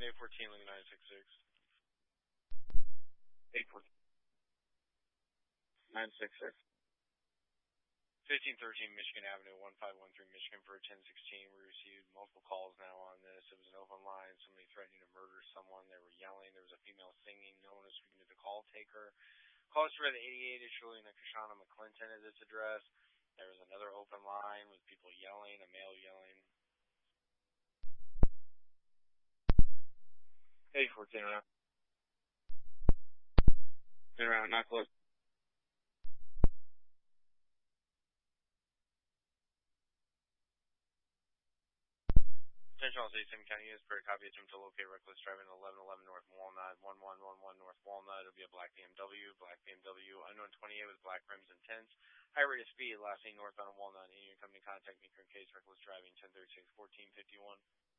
814, Lincoln 966. 814. 966. 1513 Michigan Avenue, 1513 Michigan for 1016. We received multiple calls now on this. It was an open line. Somebody threatening to murder someone. They were yelling. There was a female singing. No one was speaking to the call taker. Call us for the 88 is Shirley and Kashana McClinton at this address. There was another open line with people yelling, a male yelling. 814 around. Been around, not close. Attention all City County units, for a copy attempt to locate reckless driving 1111 North Walnut, 1111 North Walnut. It'll be a black BMW, unknown 28 with black rims and tints. High rate of speed, last seen northbound Walnut. Any company contact me for case reckless driving, 1036 1451.